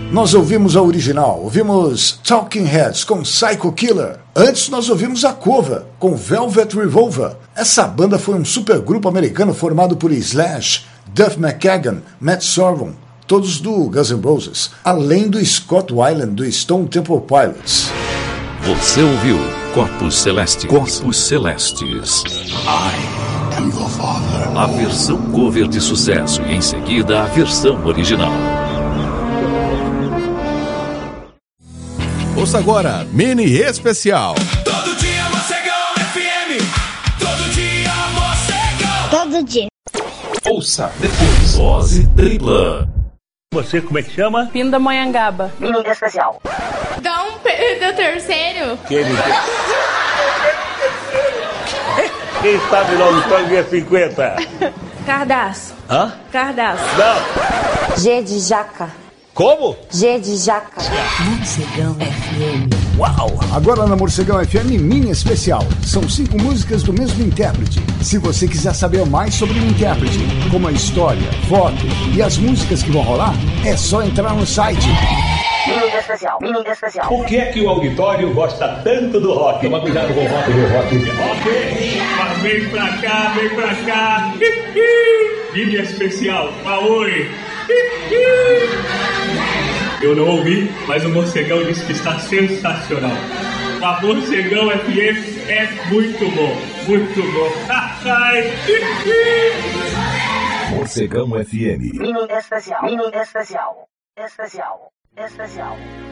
Nós ouvimos a original, ouvimos Talking Heads com Psycho Killer. Antes nós ouvimos a cover com Velvet Revolver. Essa banda foi um supergrupo americano formado por Slash, Duff McKagan, Matt Sorum, todos do Guns N' Roses, além do Scott Weiland do Stone Temple Pilots. Você ouviu Corpos Celestes. Corpos Celestes. I am your father. A versão cover de sucesso e em seguida a versão original. Ouça agora, mini especial. Todo dia Morcegão FM. Todo dia Morcegão. Todo dia. Ouça depois. Dose tripla. Você, como é que chama? Pindamonhangaba. Mini especial. Dom Pedro terceiro. Quem sabe logo quando é 50? Cardaço. Hã? Cardaço. Não. G de jaca. Como? G de jaca. Morcegão FM. Uau! Agora na Morcegão FM Mini Especial. São 5 músicas do mesmo intérprete. Se você quiser saber mais sobre o intérprete, como a história, foto e as músicas que vão rolar, é só entrar no site. Mini especial. Mini especial. Por que é que o auditório gosta tanto do rock? Toma cuidado com o rock do rock. Ok, mas vem pra cá, vem pra cá. Mini especial, Maui. Eu não ouvi, mas o Morcegão disse que está sensacional. A Morcegão FM é muito bom, muito bom. Morcegão FM. Mini especial. Mini especial. Especial. Especial.